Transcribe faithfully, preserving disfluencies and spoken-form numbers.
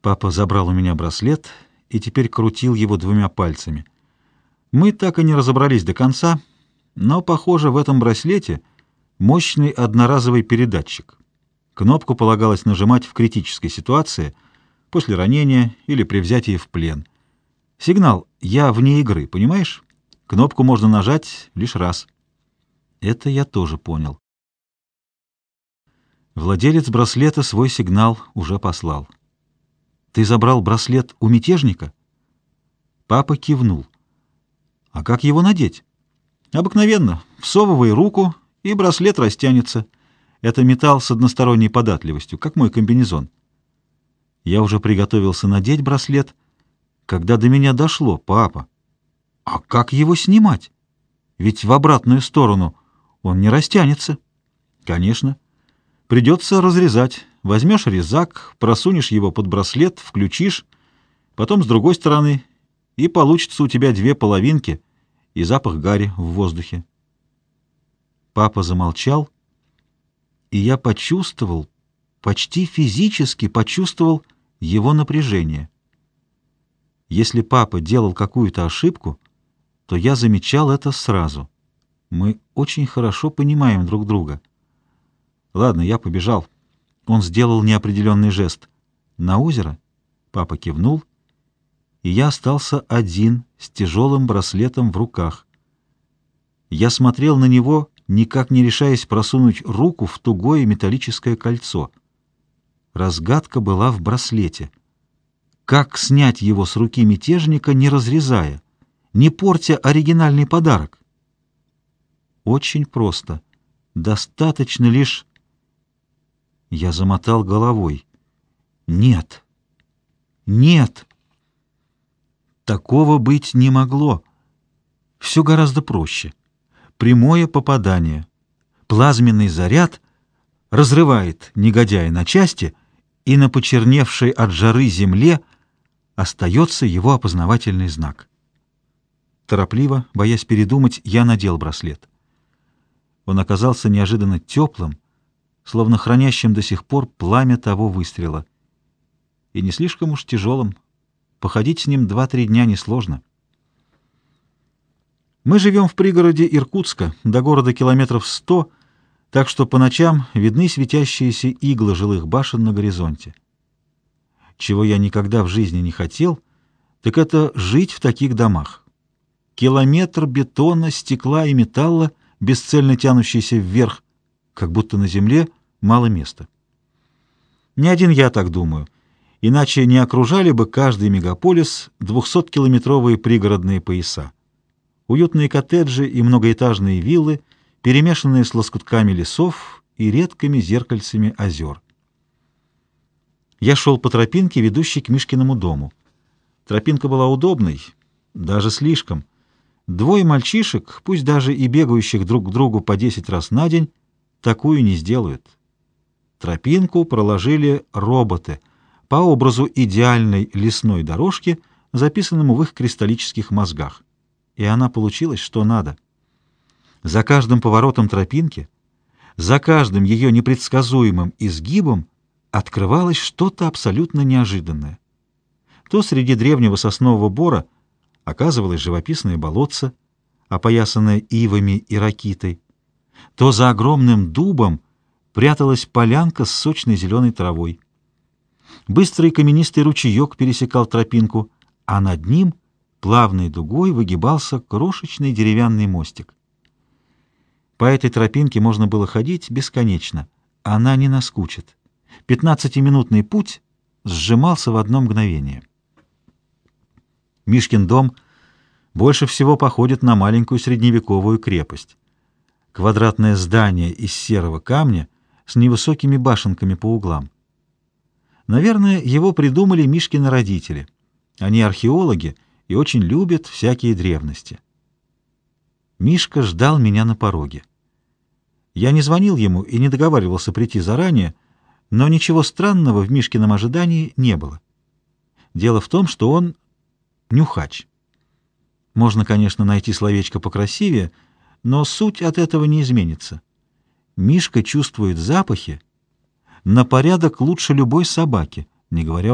Папа забрал у меня браслет и теперь крутил его двумя пальцами. Мы так и не разобрались до конца, но, похоже, в этом браслете мощный одноразовый передатчик. Кнопку полагалось нажимать в критической ситуации, после ранения или при взятии в плен. Сигнал «Я вне игры», понимаешь? Кнопку можно нажать лишь раз. Это я тоже понял. Владелец браслета свой сигнал уже послал. «Ты забрал браслет у мятежника?» Папа кивнул. «А как его надеть?» «Обыкновенно. Всовывай руку, и браслет растянется. Это металл с односторонней податливостью, как мой комбинезон». Я уже приготовился надеть браслет, когда до меня дошло: «Папа, а как его снимать? Ведь в обратную сторону он не растянется». «Конечно. Придется разрезать. Возьмешь резак, просунешь его под браслет, включишь, потом с другой стороны, и получится у тебя две половинки и запах гари в воздухе». Папа замолчал, и я почувствовал, почти физически почувствовал его напряжение. Если папа делал какую-то ошибку, то я замечал это сразу. Мы очень хорошо понимаем друг друга. Ладно, я побежал. Он сделал неопределенный жест. «На озеро?» Папа кивнул, и я остался один с тяжелым браслетом в руках. Я смотрел на него, никак не решаясь просунуть руку в тугое металлическое кольцо. Разгадка была в браслете. Как снять его с руки мятежника, не разрезая, не портя оригинальный подарок? Очень просто. Достаточно лишь... Я замотал головой. Нет. Нет. Такого быть не могло. Все гораздо проще. Прямое попадание. Плазменный заряд разрывает негодяя на части, и на почерневшей от жары земле остается его опознавательный знак. Торопливо, боясь передумать, я надел браслет. Он оказался неожиданно теплым, словно хранящим до сих пор пламя того выстрела. И не слишком уж тяжелым. Походить с ним два-три дня несложно. Мы живем в пригороде Иркутска, до города километров сто, так что по ночам видны светящиеся иглы жилых башен на горизонте. Чего я никогда в жизни не хотел, так это жить в таких домах. Километр бетона, стекла и металла, бесцельно тянущийся вверх, как будто на земле мало места. Не один я так думаю, иначе не окружали бы каждый мегаполис двухсоткилометровые пригородные пояса. Уютные коттеджи и многоэтажные виллы, перемешанные с лоскутками лесов и редкими зеркальцами озер. Я шел по тропинке, ведущей к Мишкиному дому. Тропинка была удобной, даже слишком. Двое мальчишек, пусть даже и бегающих друг к другу по десять раз на день, такую не сделают. Тропинку проложили роботы по образу идеальной лесной дорожки, записанному в их кристаллических мозгах. И она получилась что надо. За каждым поворотом тропинки, за каждым ее непредсказуемым изгибом открывалось что-то абсолютно неожиданное. То среди древнего соснового бора оказывалось живописное болотце, опоясанное ивами и ракитой, то за огромным дубом пряталась полянка с сочной зеленой травой. Быстрый каменистый ручеек пересекал тропинку, а над ним плавной дугой выгибался крошечный деревянный мостик. По этой тропинке можно было ходить бесконечно, она не наскучит. Пятнадцатиминутный путь сжимался в одно мгновение. Мишкин дом больше всего походит на маленькую средневековую крепость. Квадратное здание из серого камня с невысокими башенками по углам. Наверное, его придумали Мишкины родители. Они археологи и очень любят всякие древности. Мишка ждал меня на пороге. Я не звонил ему и не договаривался прийти заранее, но ничего странного в Мишкином ожидании не было. Дело в том, что он нюхач. Можно, конечно, найти словечко покрасивее, но суть от этого не изменится. Мишка чувствует запахи на порядок лучше любой собаки, не говоря